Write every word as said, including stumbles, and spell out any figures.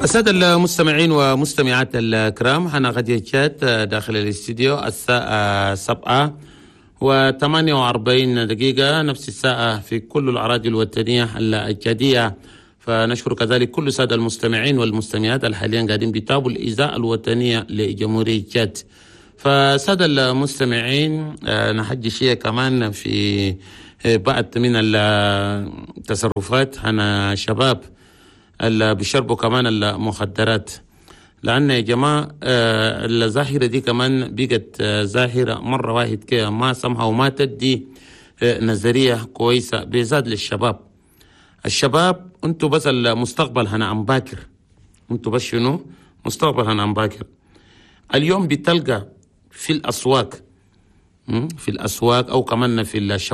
السادة المستمعين ومستمعات الكرام، حنا غد يجات داخل الاستديو الساعة سبعة وثمانية وأربعين دقيقة، نفس الساعة في كل الأراضي الوطنية الجدية. فنشكر كذلك كل السادة المستمعين والمستمعات الحاليا قاعدين بيتابعوا الإذاعة الوطنية لجمهورية جاد. فسادة المستمعين نحجي شيء كمان في بعض من التصرفات عن شباب اللي بيشربوا كمان المخدرات، لأن يا جماعة الظاهرة دي كمان بقت ظاهرة مرة واحد كده ما سمحة وما تدي نظرية كويسة بيزاد للشباب. الشباب انتوا بس المستقبل هنعم باكر، انتوا بس شنو مستقبل هنعم باكر. اليوم بتلقى في الأسواق في الأسواق أو كمان في الشوارع